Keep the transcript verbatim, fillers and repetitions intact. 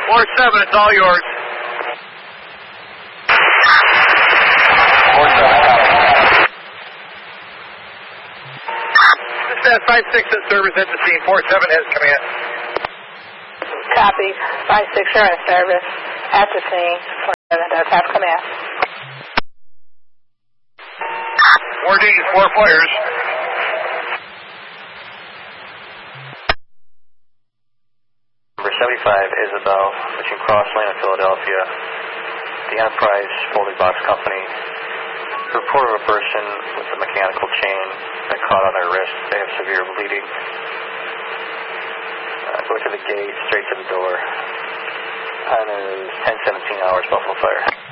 four seven, it's all yours. four seven, Dispatch five six at service at the scene. four seven has command. Copy. five six are in service at the scene. four seven does have command. Warning is four flares. Number seventy-five, Isabel, between Cross Lane and Philadelphia. The Enterprise Folding Box Company reported a person with a mechanical chain that caught on their wrist. They have severe bleeding. Uh, go to the gate, straight to the door. Time is ten seventeen hours, Buffalo Fire.